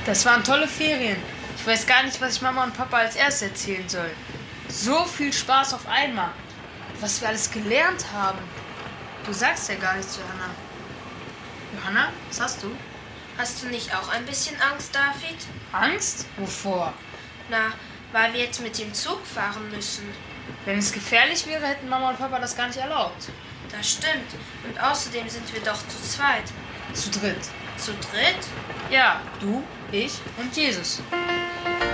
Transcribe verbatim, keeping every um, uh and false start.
Das waren tolle Ferien. Ich weiß gar nicht, was ich Mama und Papa als erstes erzählen soll. So viel Spaß auf einmal. Was wir alles gelernt haben. Du sagst ja gar nichts, Johanna. Johanna, was hast du? Hast du nicht auch ein bisschen Angst, David? Angst? Wovor? Na, weil wir jetzt mit dem Zug fahren müssen. Wenn es gefährlich wäre, hätten Mama und Papa das gar nicht erlaubt. Das stimmt. Und außerdem sind wir doch zu zweit. Zu dritt. Zu dritt? Ja, du, ich und Jesus.